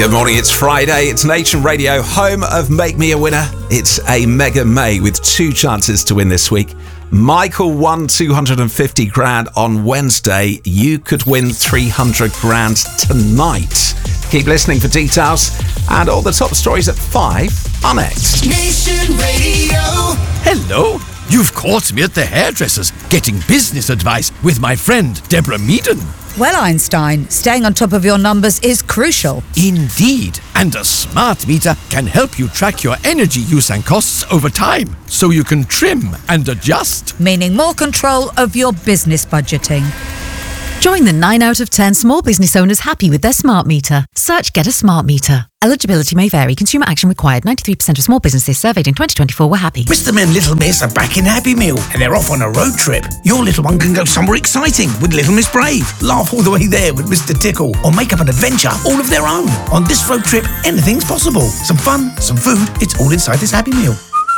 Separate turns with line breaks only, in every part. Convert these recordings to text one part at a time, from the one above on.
Good morning, it's Friday, it's Nation Radio, home of Make Me a Winner. It's a Mega May with 2 chances to win this week. Michael won 250 grand on Wednesday. You could win 300 grand tonight. Keep listening for details, and all the top stories at 5 are next.
Nation Radio.
Hello. You've caught me at the hairdresser's getting business advice with my friend Deborah Meaden.
Well, Einstein, staying on top of your numbers is crucial.
Indeed. And a smart meter can help you track your energy use and costs over time, so you can trim and adjust.
Meaning more control of your business budgeting.
Join the 9 out of 10 small business owners happy with their smart meter. Search Get a Smart Meter. Eligibility may vary. Consumer action required. 93% of small businesses surveyed in 2024 were happy.
Mr. and Little Miss are back in Happy Meal and they're off on a road trip. Your little one can go somewhere exciting with Little Miss Brave, laugh all the way there with Mr. Tickle, or make up an adventure all of their own. On this road trip, anything's possible. Some fun, some food, it's all inside this Happy Meal.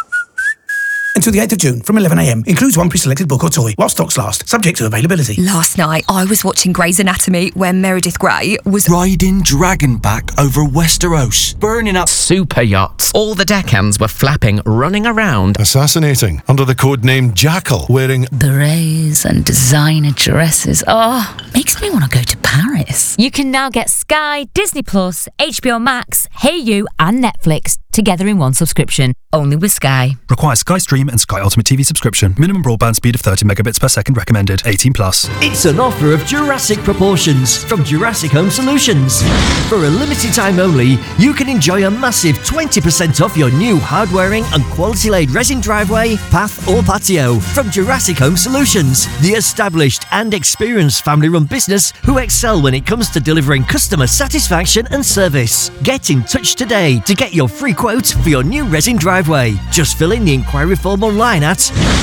Until the 8th of June from 11 a.m. Includes one pre-selected book or toy while stocks last, subject to availability.
Last night, I was watching Grey's Anatomy where Meredith Grey was
riding dragonback over Westeros, burning up
super yachts. All the deckhands were flapping, running around,
assassinating under the codename Jackal, wearing
berets and designer dresses. Oh, makes me want to go to Paris.
You can now get Sky, Disney Plus, HBO Max, Hey You and Netflix together in one subscription, only with Sky.
Requires Sky Stream and Sky Ultimate TV subscription. Minimum broadband speed of 30 megabits per second recommended. 18+.
It's an offer of Jurassic proportions from Jurassic Home Solutions. For a limited time only, you can enjoy a massive 20% off your new hard-wearing and quality-laid resin driveway, path or patio from Jurassic Home Solutions, the established and experienced family-run business who excel when it comes to delivering customer satisfaction and service. Get in touch today to get your free quote for your new resin driveway. Just fill in the inquiry form online at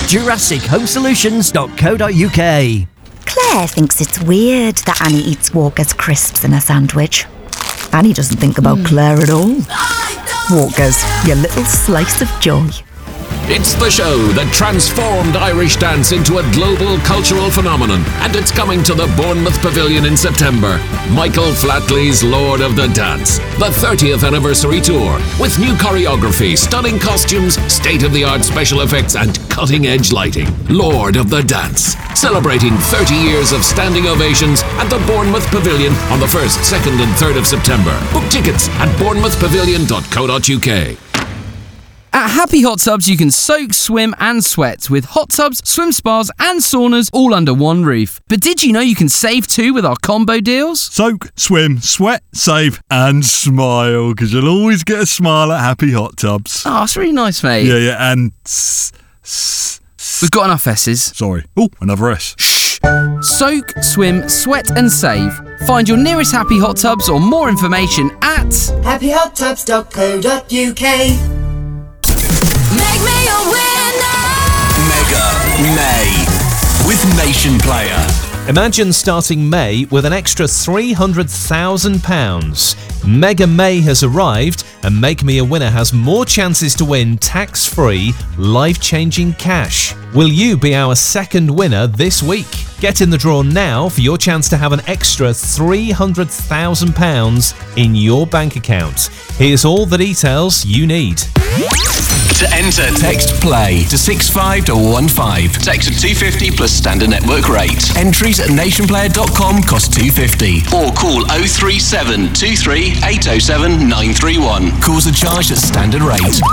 jurassichomesolutions.co.uk.
Claire thinks it's weird that Annie eats Walker's crisps in a sandwich. Annie doesn't think about Claire at all. Walker's, your little slice of joy.
It's the show that transformed Irish dance into a global cultural phenomenon, and it's coming to the Bournemouth Pavilion in September. Michael Flatley's Lord of the Dance, the 30th anniversary tour, with new choreography, stunning costumes, state-of-the-art special effects, and cutting-edge lighting. Lord of the Dance, celebrating 30 years of standing ovations at the Bournemouth Pavilion on the 1st, 2nd and 3rd of September. Book tickets at bournemouthpavilion.co.uk.
At Happy Hot Tubs, you can soak, swim and sweat with hot tubs, swim spas and saunas all under one roof. But did you know you can save too with our combo deals?
Soak, swim, sweat, save and smile, because you'll always get a smile at Happy Hot Tubs.
Oh, that's really nice, mate.
Yeah, and...
We've got enough S's.
Sorry. Oh, another S.
Shh. Soak, swim, sweat and save. Find your nearest Happy Hot Tubs or more information at
happyhottubs.co.uk. Make me a winner!
Mega May with Nation Player.
Imagine starting May with an extra £300,000. Mega May has arrived, and Make Me a Winner has more chances to win tax-free, life-changing cash. Will you be our second winner this week? Get in the draw now for your chance to have an extra £300,000 in your bank account. Here's all the details you need.
To enter, text PLAY to 65115. Text at 250 plus standard network rate. Entries at nationplayer.com cost £2.50. Or call 037 23 807 931. Calls are charged at standard rate.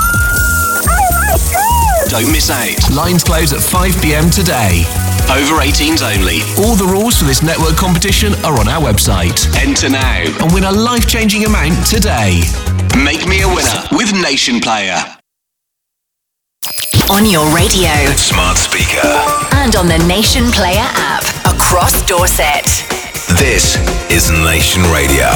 Don't miss out. Lines close at 5 p.m. today. Over 18s only. All the rules for this network competition are on our website. Enter now and win a life-changing amount today. Make me a winner with Nation Player.
On your radio,
smart speaker,
and on the Nation Player app across Dorset.
This is Nation Radio.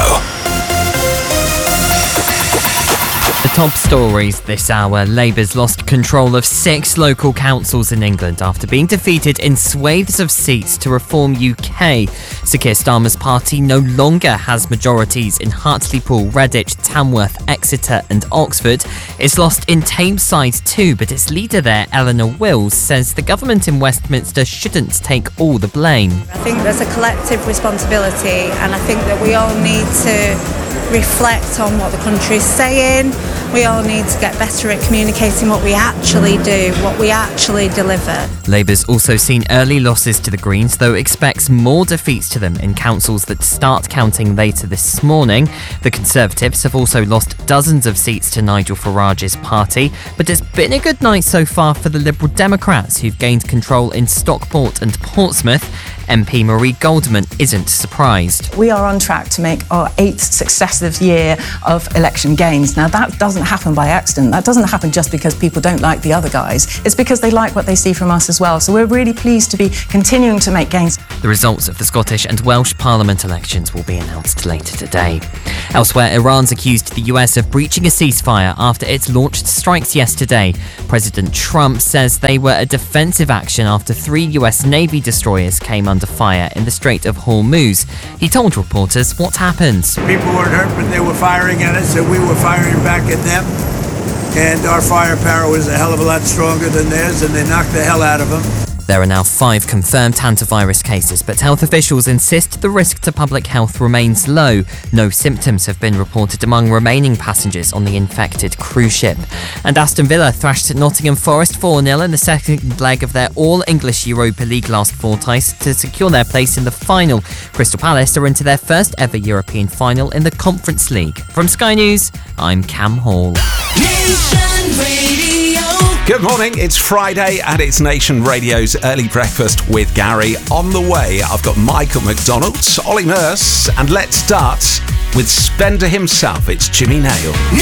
The top stories this hour. Labour's lost control of 6 local councils in England after being defeated in swathes of seats to Reform UK. Sir Keir Starmer's party no longer has majorities in Hartlepool, Redditch, Tamworth, Exeter and Oxford. It's lost in Tameside too, but its leader there, Eleanor Wills, says the government in Westminster shouldn't take all the blame.
I think there's a collective responsibility, and I think that we all need to reflect on what the country is saying. We all need to get better at communicating what we actually do, what we actually deliver.
Labour's also seen early losses to the Greens, though expects more defeats to them in councils that start counting later this morning. The Conservatives have also lost dozens of seats to Nigel Farage's party, but it's been a good night so far for the Liberal Democrats, who've gained control in Stockport and Portsmouth. MP Marie Goldman isn't surprised.
We are on track to make our 8th successive year of election gains. Now, that doesn't happen by accident. That doesn't happen just because people don't like the other guys. It's because they like what they see from us as well. So we're really pleased to be continuing to make gains.
The results of the Scottish and Welsh Parliament elections will be announced later today. Elsewhere, Iran's accused the US of breaching a ceasefire after it launched strikes yesterday. President Trump says they were a defensive action after 3 US Navy destroyers came under fire in the Strait of Hormuz. He told reporters what happened.
People weren't hurt, but they were firing at us and we were firing back at them. And our firepower was a hell of a lot stronger than theirs, and they knocked the hell out of them.
There are now 5 confirmed hantavirus cases, but health officials insist the risk to public health remains low. No symptoms have been reported among remaining passengers on the infected cruise ship. And Aston Villa thrashed Nottingham Forest 4-0 in the second leg of their All-English Europa League last fortnight to secure their place in the final. Crystal Palace are into their first ever European final in the Conference League. From Sky News, I'm Cam Hall.
Nation Radio. Good morning, it's Friday and it's Nation Radio's Early Breakfast with Gary. On the way, I've got Michael McDonald, Ollie Nurse, and let's start with Spender himself. It's Jimmy Nail.